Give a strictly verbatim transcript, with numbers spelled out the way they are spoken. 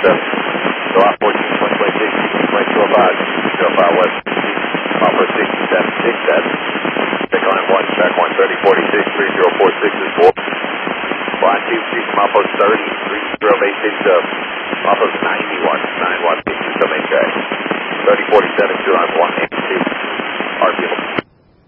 seven. July fourteenth, twenty twenty-six, twenty two oh five, zero five West, Alpha sixty-seven six seven. Check on it one, back one thirty forty-six, three zero four six is four. Flying two six, Alpha thirty, three zero eight six up. Alpha ninety-one, nine one six, some track. thirty forty-seven, two nine one eight two. R P M.